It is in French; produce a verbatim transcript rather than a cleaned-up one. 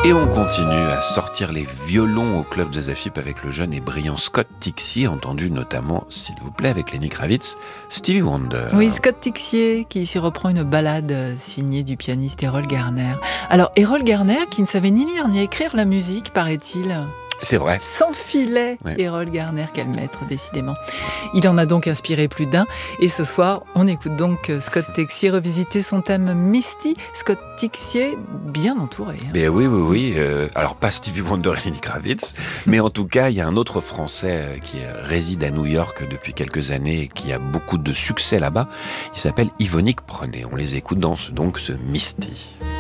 Et on continue à sortir les violons au club Jazz F I P avec le jeune et brillant Scott Tixier, entendu notamment, s'il vous plaît, avec Lenny Kravitz, Stevie Wonder. Oui, Scott Tixier qui ici reprend une ballade signée du pianiste Errol Garner. Alors Errol Garner qui ne savait ni lire ni écrire la musique, paraît-il. C'est vrai. Sans filet, ouais. Errol Garner, quel maître, décidément. Il en a donc inspiré plus d'un. Et ce soir, on écoute donc Scott Tixier revisiter son thème Misty. Scott Tixier, bien entouré. Hein. Ben oui, oui, oui. Euh, alors, pas Stevie Wonder et Lenny Kravitz, mais en tout cas, il y a un autre Français qui réside à New York depuis quelques années et qui a beaucoup de succès là-bas. Il s'appelle Yvonique Prenet. On les écoute dans ce, donc ce Misty.